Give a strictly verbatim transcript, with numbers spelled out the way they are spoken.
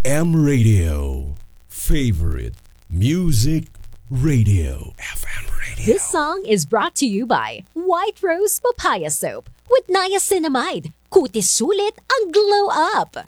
M Radio. Favorite Music Radio. F M Radio. This song is brought to you by White Rose Papaya Soap with niacinamide. Kutis sulit ang glow up.